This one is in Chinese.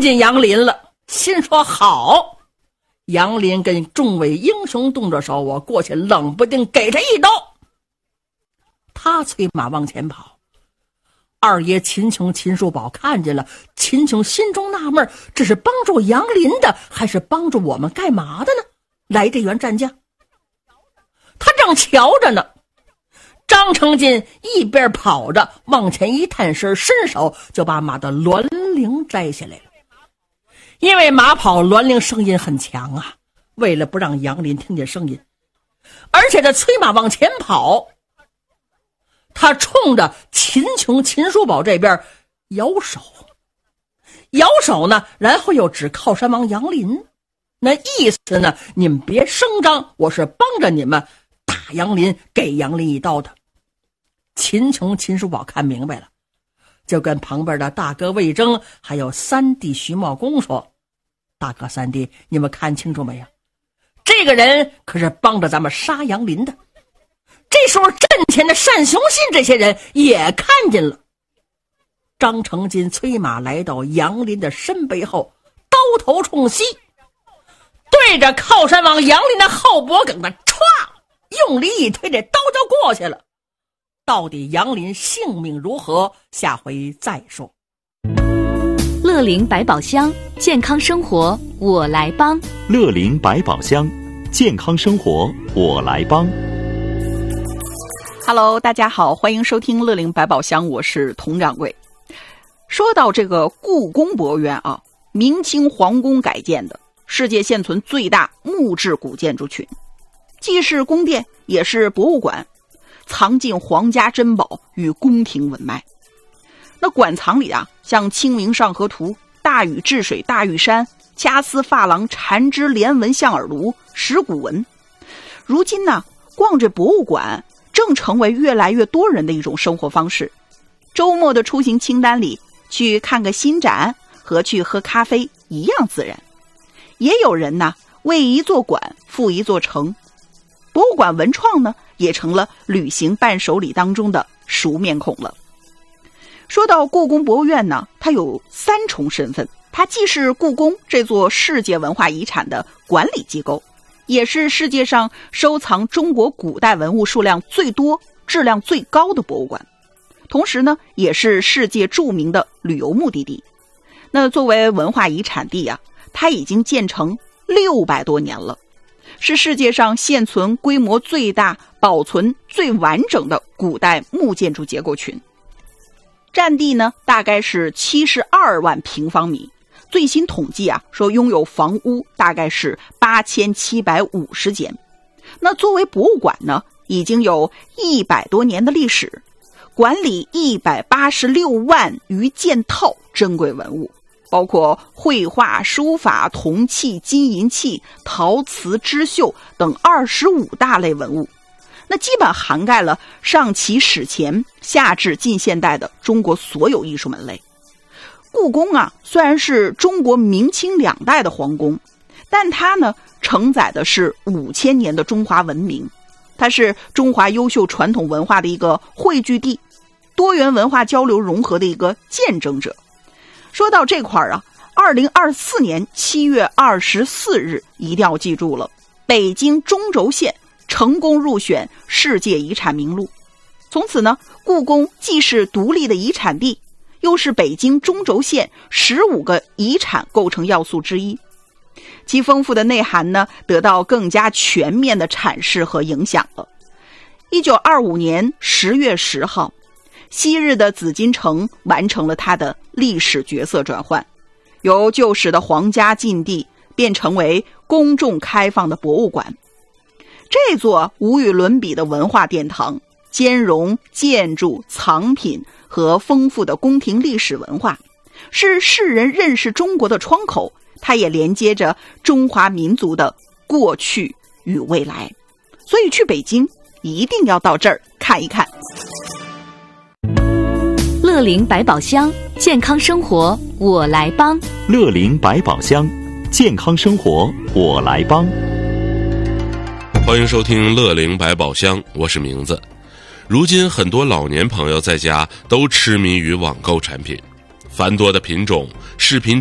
见杨林了，心说好，杨林跟众位英雄动着手，我过去冷不丁给他一刀。他催马往前跑，二爷秦琼、秦叔宝看见了，秦琼心中纳闷，这是帮助杨林的还是帮助我们干嘛的呢？来这员战将，他正瞧着呢，张成进一边跑着往前一探身，伸手就把马的銮铃摘下来了。因为马跑銮铃声音很强啊，为了不让杨林听见声音，而且他催马往前跑，他冲着秦琼、秦叔宝这边摇手呢，然后又指靠山王杨林，那意思呢，你们别声张，我是帮着你们打杨林，给杨林一刀的。秦琼、秦叔宝看明白了，就跟旁边的大哥魏征还有三弟徐茂公说，大哥三弟，你们看清楚没有，这个人可是帮着咱们杀杨林的。这时候阵前的单雄信这些人也看见了，张成金催马来到杨林的身背后，刀头冲西，对着靠山王杨林的后脖梗的歘用力一推，这刀就过去了。到底杨林性命如何，下回再说。 乐龄百宝箱，健康生活我来帮。 乐龄百宝箱，健康生活我来帮。 Hello， 大家好，欢迎收听乐龄百宝箱，我是佟掌柜。说到这个故宫博物院啊，明清皇宫改建的，世界现存最大木质古建筑群，既是宫殿也是博物馆，藏进皇家珍宝与宫廷文脉。那馆藏里啊，像清明上河图、大禹治水大禹山、掐丝珐琅缠枝连纹象耳炉、石鼓纹。如今呢，逛这博物馆正成为越来越多人的一种生活方式。周末的出行清单里，去看个新展和去喝咖啡一样自然。也有人呢，为一座馆赴一座城。博物馆文创呢，也成了旅行伴手礼当中的熟面孔了。说到故宫博物院呢，它有三重身份，它既是故宫这座世界文化遗产的管理机构，也是世界上收藏中国古代文物数量最多、质量最高的博物馆，同时呢，也是世界著名的旅游目的地。那作为文化遗产地啊，它已经建成600多年了，是世界上现存规模最大、保存最完整的古代木建筑结构群。占地呢，大概是72万平方米。最新统计啊，说拥有房屋大概是8750间。那作为博物馆呢，已经有100多年的历史，管理186万余件套珍贵文物，包括绘画、书法、铜器、金银器、陶瓷、织绣等25大类文物。那基本涵盖了上启史前、下至近现代的中国所有艺术门类。故宫啊，虽然是中国明清两代的皇宫，但它呢，承载的是5000年的中华文明，它是中华优秀传统文化的一个汇聚地，多元文化交流融合的一个见证者。说到这块啊，2024年7月24日一定要记住了，北京中轴线成功入选世界遗产名录。从此呢，故宫既是独立的遗产地，又是北京中轴线15个遗产构成要素之一，其丰富的内涵呢，得到更加全面的阐释和影响了。1925年10月10号，昔日的紫禁城完成了它的历史角色转换，由旧时的皇家禁地变成为公众开放的博物馆。这座无与伦比的文化殿堂，兼容建筑、藏品和丰富的宫廷历史文化，是世人认识中国的窗口，它也连接着中华民族的过去与未来。所以去北京一定要到这儿看一看。 乐龄百宝箱，健康生活我来帮。 乐龄百宝箱，健康生活我来帮。 欢迎收听乐龄百宝箱，我是名字。如今很多老年朋友在家都痴迷于网购产品，繁多的品种、视频